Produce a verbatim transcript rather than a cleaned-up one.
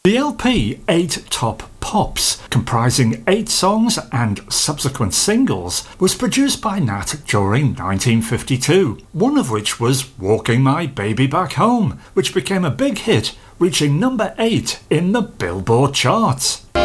The L P Eight Top Pops, comprising eight songs and subsequent singles, was produced by Nat during nineteen fifty-two, one of which was Walking My Baby Back Home, which became a big hit, reaching number eight in the Billboard charts.